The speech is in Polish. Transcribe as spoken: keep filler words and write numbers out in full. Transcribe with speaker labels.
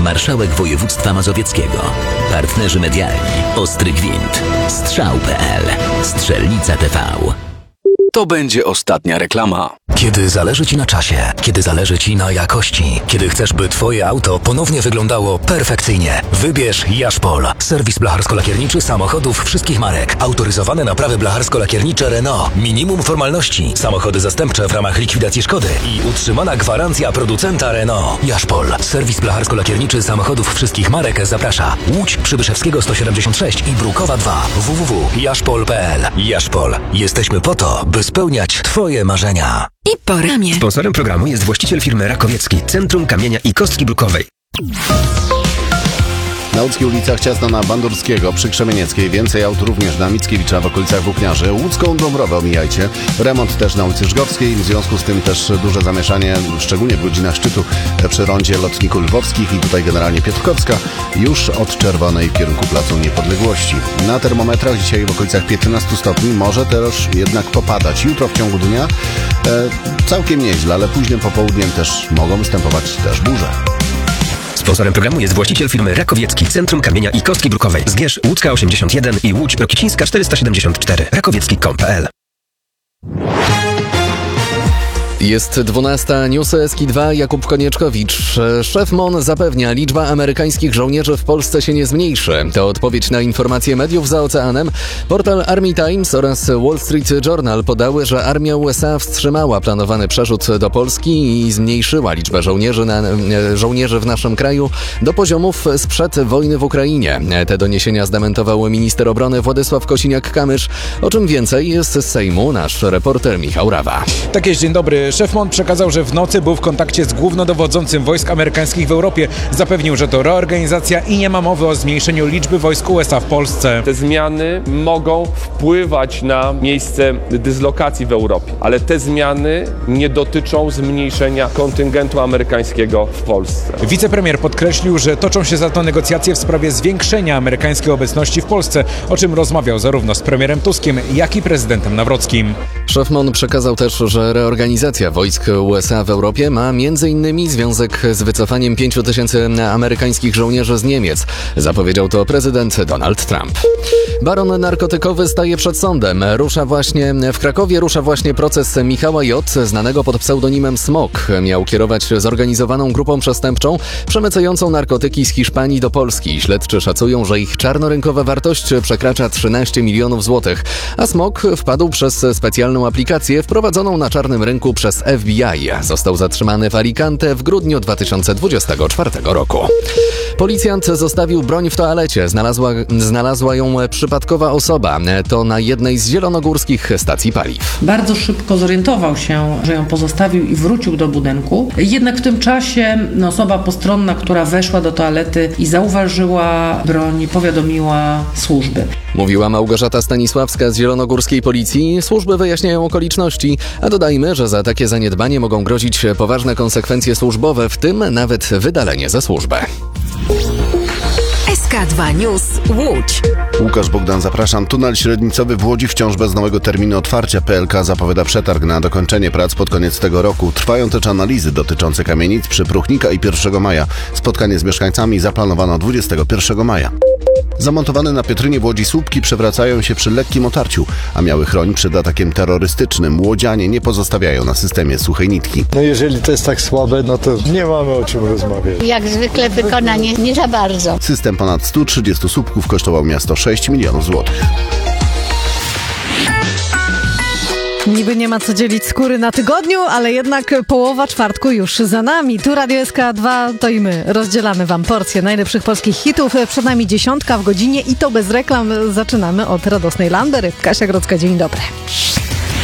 Speaker 1: marszałek województwa mazowieckiego. Partnerzy medialni: Ostry Gwint, Strzał kropka pe el, Strzelnica T V.
Speaker 2: To będzie ostatnia reklama.
Speaker 3: Kiedy zależy Ci na czasie, kiedy zależy Ci na jakości, kiedy chcesz, by Twoje auto ponownie wyglądało perfekcyjnie, wybierz Jaszpol. Serwis blacharsko-lakierniczy samochodów wszystkich marek. Autoryzowane naprawy blacharsko-lakiernicze Renault. Minimum formalności. Samochody zastępcze w ramach likwidacji szkody i utrzymana gwarancja producenta Renault. Jaszpol. Serwis blacharsko-lakierniczy samochodów wszystkich marek zaprasza. Łódź, Przybyszewskiego sto siedemdziesiąt sześć i Brukowa dwa. w w w kropka jaszpol kropka pe el. Jaszpol. Jesteśmy po to, by spełniać Twoje marzenia.
Speaker 4: I po ramię.
Speaker 5: Sponsorem programu jest właściciel firmy Rakowiecki, Centrum Kamienia i Kostki Brukowej.
Speaker 6: Na łódzkich ulicach ciasno na Bandurskiego, przy Krzemienieckiej. Więcej aut również na Mickiewicza w okolicach Włókniarzy. Łódzką Dąbrowę omijajcie. Remont też na ulicy Żgowskiej. W związku z tym też duże zamieszanie, szczególnie w godzinach szczytu przy rondzie Lotników Lwowskich i tutaj generalnie Piotrkowska, już od Czerwonej w kierunku Placu Niepodległości. Na termometrach dzisiaj w okolicach piętnaście stopni. Może też jednak popadać. Jutro w ciągu dnia e, całkiem nieźle, ale późnym popołudniem też mogą występować też burze.
Speaker 5: Sponsorem programu jest właściciel firmy Rakowiecki, Centrum Kamienia i Kostki Brukowej. Zgierz Łódzka osiemdziesiąt jeden i Łódź Rokicińska czterysta siedemdziesiąt cztery. rakowiecki kropka com kropka pe el.
Speaker 7: Jest dwunasta, newsy S K dwa, Jakub Konieczkowicz. Szef M O N zapewnia, liczba amerykańskich żołnierzy w Polsce się nie zmniejszy. To odpowiedź na informacje mediów za oceanem. Portal Army Times oraz Wall Street Journal podały, że armia U S A wstrzymała planowany przerzut do Polski i zmniejszyła liczbę żołnierzy, na, żołnierzy w naszym kraju do poziomów sprzed wojny w Ukrainie. Te doniesienia zdementował minister obrony Władysław Kosiniak-Kamysz. O czym więcej jest z Sejmu nasz reporter Michał Rawa.
Speaker 8: Tak jest, dzień dobry. Szef M O N przekazał, że w nocy był w kontakcie z głównodowodzącym wojsk amerykańskich w Europie. Zapewnił, że to reorganizacja i nie ma mowy o zmniejszeniu liczby wojsk U S A w Polsce.
Speaker 9: Te zmiany mogą wpływać na miejsce dyslokacji w Europie, ale te zmiany nie dotyczą zmniejszenia kontyngentu amerykańskiego w Polsce.
Speaker 8: Wicepremier podkreślił, że toczą się za to negocjacje w sprawie zwiększenia amerykańskiej obecności w Polsce, o czym rozmawiał zarówno z premierem Tuskiem, jak i prezydentem Nawrockim.
Speaker 7: Szef M O N przekazał też, że reorganizacja wojsk U S A w Europie ma między innymi związek z wycofaniem pięciu tysięcy amerykańskich żołnierzy z Niemiec. Zapowiedział to prezydent Donald Trump. Baron narkotykowy staje przed sądem. Rusza właśnie w Krakowie rusza właśnie proces Michała J., znanego pod pseudonimem Smok. Miał kierować zorganizowaną grupą przestępczą przemycającą narkotyki z Hiszpanii do Polski. Śledczy szacują, że ich czarnorynkowa wartość przekracza trzynaście milionów złotych, a Smok wpadł przez specjalną aplikację wprowadzoną na czarnym rynku przez F B I. Został zatrzymany w Alicante w grudniu dwa tysiące dwudziestego czwartego roku. Policjant zostawił broń w toalecie. Znalazła, znalazła ją przypadkowa osoba. To na jednej z zielonogórskich stacji paliw.
Speaker 10: Bardzo szybko zorientował się, że ją pozostawił i wrócił do budynku. Jednak w tym czasie osoba postronna, która weszła do toalety i zauważyła broń, powiadomiła służby.
Speaker 7: Mówiła Małgorzata Stanisławska z zielonogórskiej policji. Służby wyjaśniają okoliczności, a dodajmy, że za takie zaniedbanie mogą grozić poważne konsekwencje służbowe, w tym nawet wydalenie ze służby.
Speaker 4: S K dwa News Łódź.
Speaker 6: Łukasz Bogdan, zapraszam. Tunel średnicowy w Łodzi wciąż bez nowego terminu otwarcia. P L K zapowiada przetarg na dokończenie prac pod koniec tego roku. Trwają też analizy dotyczące kamienic przy Pruchnika i pierwszego maja. Spotkanie z mieszkańcami zaplanowano dwudziestego pierwszego maja. Zamontowane na Pietrynie w Łodzi słupki przewracają się przy lekkim otarciu, a miały chronić przed atakiem terrorystycznym. Łodzianie nie pozostawiają na systemie suchej nitki.
Speaker 11: No jeżeli to jest tak słabe, no to nie mamy o czym rozmawiać.
Speaker 12: Jak zwykle wykonanie nie za bardzo.
Speaker 6: System ponad stu trzydziestu słupków kosztował miasto sześć milionów złotych.
Speaker 13: Niby nie ma co dzielić skóry na tygodniu, ale jednak połowa czwartku już za nami. Tu Radio S K dwa, to i my rozdzielamy wam porcję najlepszych polskich hitów. Przed nami dziesiątka w godzinie i to bez reklam. Zaczynamy od radosnej Landery. Kasia Grodzka, dzień dobry.